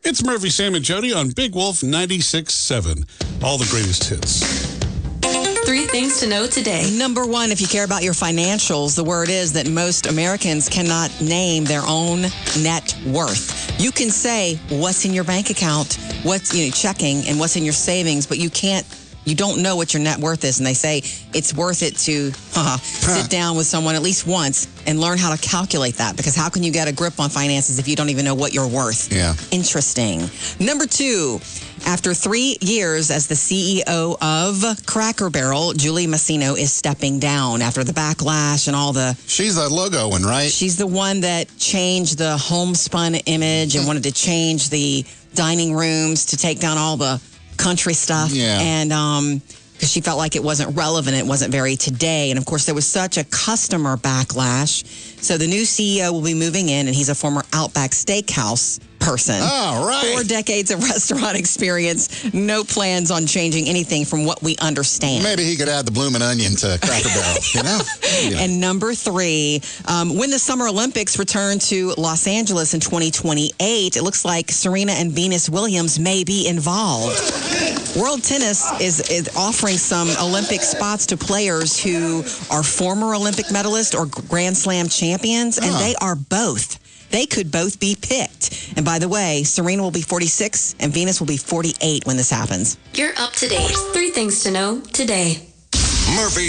It's Murphy, Sam, and Jody on Big Wolf 96.7. All the greatest hits. 3 things to know today. Number one, if you care about your financials, the word is that most Americans cannot name their own net worth. You can say what's in your bank account, what's checking, and what's in your savings, but you don't know what your net worth is. And they say it's worth it to sit down with someone at least once and learn how to calculate that, because how can you get a grip on finances if you don't even know what you're worth? Yeah. Interesting. Number two, after 3 years as the CEO of Cracker Barrel, Julie Masino is stepping down after the backlash and all the... She's a logo one, right? She's the one that changed the homespun image and wanted to change the dining rooms to take down all the country stuff. Yeah. And because she felt like it wasn't relevant, it wasn't very today. And of course, there was such a customer backlash. So the new CEO will be moving in, and he's a former Outback Steakhouse person. Oh, right. 4 decades of restaurant experience, no plans on changing anything from what we understand. Maybe he could add the bloomin' onion to Cracker Barrel, Yeah. And number 3, when the Summer Olympics return to Los Angeles in 2028, it looks like Serena and Venus Williams may be involved. World Tennis is offering some Olympic spots to players who are former Olympic medalists or Grand Slam champions, and they are both. They could both be picked. And by the way, Serena will be 46 and Venus will be 48 when this happens. You're up to date. 3 things to know today. Murphy,